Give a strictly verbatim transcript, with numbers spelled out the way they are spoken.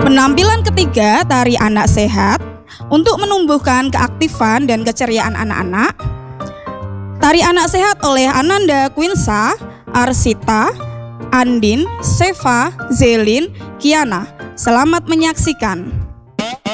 Penampilan ketiga, tari anak sehat. Untuk menumbuhkan keaktifan dan keceriaan anak-anak, tari anak sehat oleh Ananda Quinsa, Arsita, Andin, Seva, Zelin, Kiana. Selamat menyaksikan.